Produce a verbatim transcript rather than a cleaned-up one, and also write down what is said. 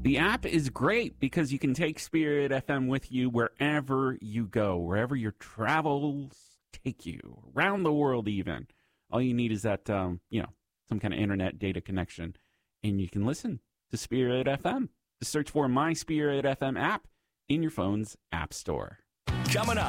The app is great because you can take Spirit F M with you wherever you go, wherever your travels take you, around the world even. All you need is that, um, you know, some kind of internet data connection, and you can listen to Spirit F M. Just search for My Spirit F M app in your phone's app store. Coming up.